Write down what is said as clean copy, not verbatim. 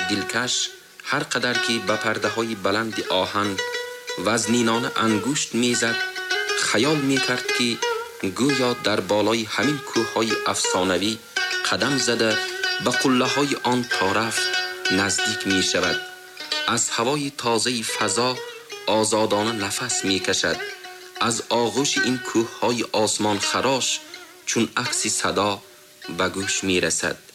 دلکش هر قدر که به پرده های بلند آهن وزنینان انگشت میزد، خیال میکرد که گویا در بالای همین کوههای افسانوی قدم زده به قله های آن طرف نزدیک می شود. از هوای تازه فضا آزادانه نفس می کشد. از آغوش این کوههای آسمان خراش چون عکسی صدا به گوش می رسد.